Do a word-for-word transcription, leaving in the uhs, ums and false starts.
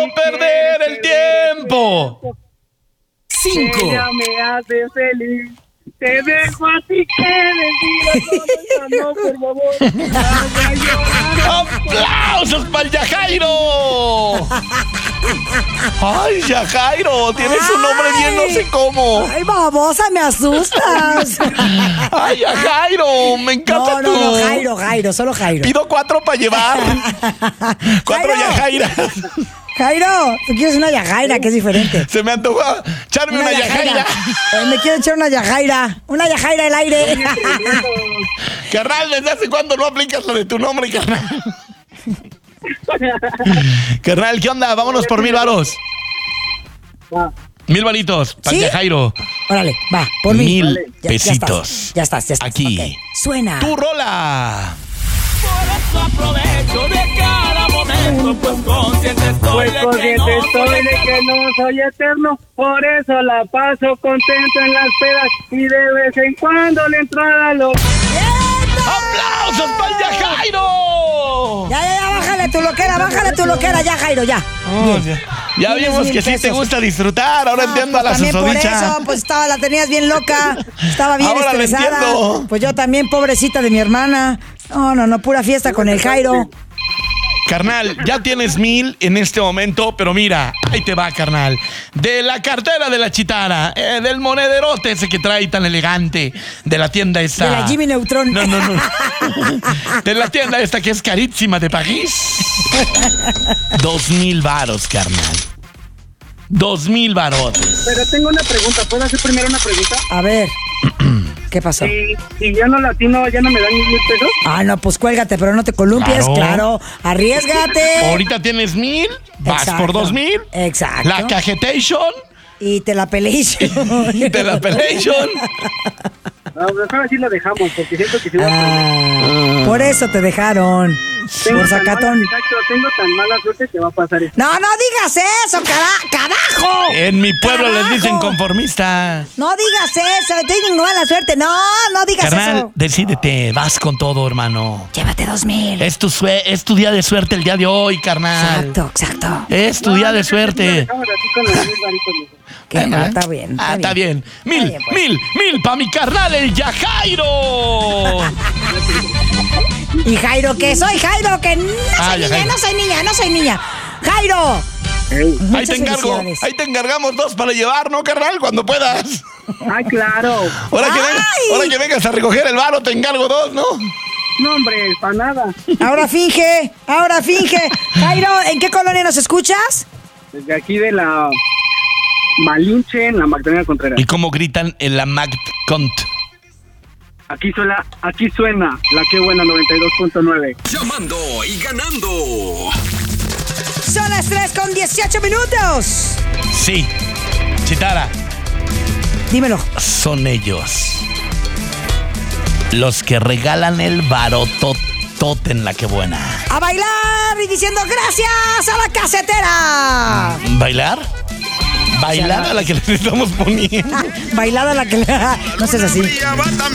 perder el tiempo. Cinco. Ella me hace feliz. Te dejo a ti que decir no, por favor. ¡Aplausos para el Yajairo! ¡Ay, Yajairo! Tienes un nombre bien no sé cómo. Ay, babosa, me asustas. ¡Ay, Yajairo! Me encanta No, tu... no, no, Jairo, Jairo, solo Jairo. Pido cuatro para llevar. Cuatro Jairo. Yajairas. Jairo, tú quieres una yajaira, que es diferente. Se me antojó echarme una, una yajaira. Eh, me quiero echar una yajaira. Una yajaira al aire. Carnal, ¿desde hace cuándo no aplicas lo de tu nombre, carnal? Carnal, ¿qué onda? Vámonos por mil varos. Mil varitos para ¿Sí? Yajairo. Órale, va, por mí. Mil Vale. Ya, pesitos. Ya estás, ya estás. Ya estás. Aquí. Okay. Suena. Tu rola. Por eso aprovecho de cada momento, pues consciente estoy Pues de que consciente no estoy soy de que no soy eterno, por eso la paso contento en las pedas y de vez en cuando le entrada a los... ¡Aplausos para el Yajairo! Ya, ya, ya, bájale tu loquera, bájale tu loquera, ya, Jairo, ya. Oh, ya ya Tienes vimos mil que sí te pesos. gusta disfrutar. Ahora No, entiendo pues a la también por susodicha. eso, pues estaba, la tenías bien loca, estaba bien Ahora la estresada. entiendo. Pues yo también, pobrecita de mi hermana. No, no, no, pura fiesta con el Jairo. Carnal, ya tienes mil en este momento, pero mira, ahí te va, carnal. De la cartera de la chitara, eh, del monederote ese que trae tan elegante, de la tienda esta. De la Jimmy Neutron. No, no, no. De la tienda esta que es carísima de París. Dos mil varos, carnal. Dos mil varotes. Pero tengo una pregunta, ¿puedo hacer primero una pregunta? A ver, ¿qué pasó? Si, si ya no latino, ¿ya no me dan mil pesos? Ah, no, pues cuélgate, pero no te columpies, Claro. claro. Arriesgate. Ahorita tienes mil, vas Exacto. por dos mil. Exacto. La cajetation Y te la peleéis. y de la pelation. No, mejor así lo dejamos, porque siento que si voy a perder. Ah, por eso te dejaron. Tengo Por tan sacatón. mala- exacto, tengo tan mala suerte que va a pasar esto. No, no digas eso, cara- carajo. En mi pueblo les Carajo. dicen conformista. No digas eso, tengo mala suerte. No, no digas Carnal, eso. decídete, vas con todo, hermano. Llévate dos mil. Es tu, sue- es tu día de suerte el día de hoy, carnal. Exacto, exacto. Es tu No, día no, de no, suerte. no, dejamos así con los mil varitos, mejor. Que no, está bien. Ah, está bien. Mil, bien, pues. mil, mil pa' mi carnal, el Yajairo. Y Jairo, que soy Jairo, que no soy Ah, ya, niña, Jairo. no soy niña, no soy niña. Jairo. Ey. Ahí Muchas te encargo. felicidades. Ahí te encargamos dos para llevar, ¿no, carnal? Cuando puedas. Ay, claro. Ahora que, ven- Ay. ahora que vengas a recoger el varo, te encargo dos, ¿no? No, hombre, para nada. Ahora finge, ahora finge. Jairo, ¿en qué colonia nos escuchas? Desde aquí de la Malinche, en la Magdalena Contreras. ¿Y cómo gritan en la McCont? Aquí suena, aquí suena la que buena noventa y dos punto nueve. Llamando y ganando. Son las tres con dieciocho minutos. Sí. Chitara, Dímelo. son ellos. Los que regalan el barototote en la que buena. A bailar y diciendo gracias a la casetera. ¿Bailar? ¿Bailar a la que les estamos poniendo? Bailada la que... No seas así.